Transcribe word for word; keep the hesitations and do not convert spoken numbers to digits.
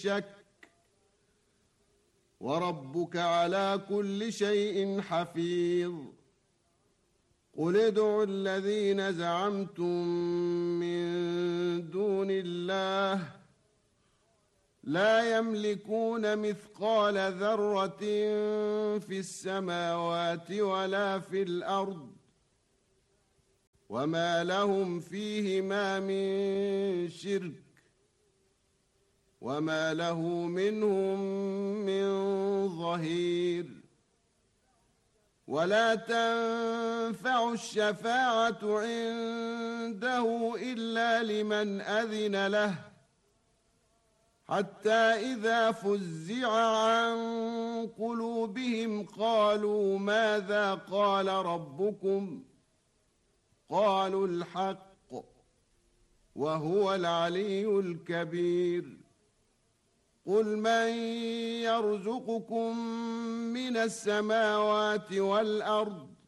شك وربك على كل شيء حفيظ. قل ادعوا الذين زعمتم من دون الله لا يملكون مثقال ذرة في السماوات ولا في الأرض وما لهم فيهما من شرك وما له منهم من ظهير. ولا تنفع الشفاعة عنده إلا لمن أذن له حتى إذا فزع عن قلوبهم قالوا ماذا قال ربكم قالوا الحق وهو العلي الكبير. قل من يرزقكم من السماوات والأرض